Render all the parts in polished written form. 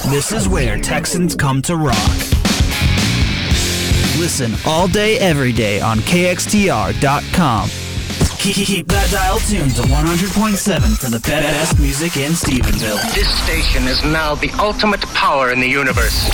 This is where Texans come to rock. Listen all day, every day on KXTR.com. Keep that dial tuned to 100.7 for the best music in Stephenville. This station is now the ultimate power in the universe.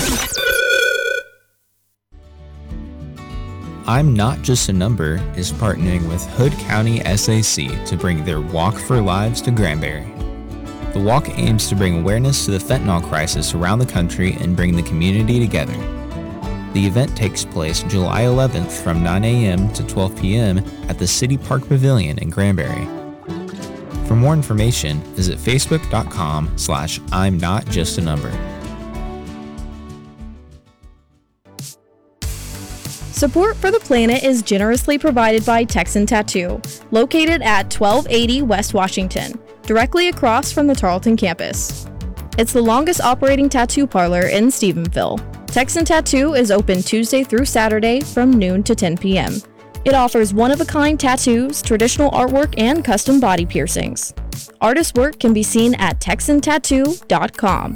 I'm Not Just a Number is partnering with Hood County SAC to bring their Walk for Lives to Granbury. The walk aims to bring awareness to the fentanyl crisis around the country and bring the community together. The event takes place July 11th from 9 a.m. to 12 p.m. at the City Park Pavilion in Granbury. For more information, visit facebook.com/I'm Not Just a Number. Support for the planet is generously provided by Texan Tattoo, located at 1280 West Washington, directly across from the Tarleton campus. It's the longest operating tattoo parlor in Stephenville. Texan Tattoo is open Tuesday through Saturday from noon to 10 p.m. It offers one-of-a-kind tattoos, traditional artwork, and custom body piercings. Artist work can be seen at TexanTattoo.com.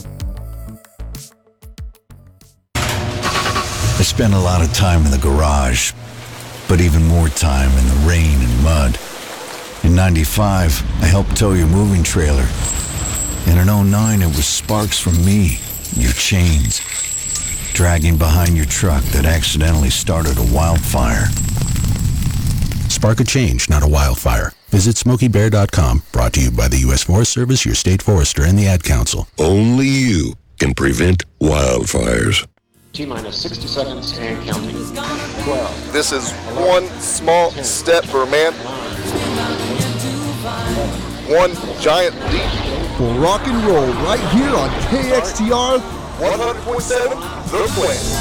I spent a lot of time in the garage, but even more time in the rain and mud. In 95, I helped tow your moving trailer. And in 09, it was sparks from me, your chains, dragging behind your truck that accidentally started a wildfire. Spark a change, not a wildfire. Visit SmokeyBear.com, brought to you by the U.S. Forest Service, your state forester, and the Ad Council. Only you can prevent wildfires. T-minus 60 seconds and counting. 12. This is one small step for man, one giant leap for rock and roll right here on KXTR 100.7 The Plan.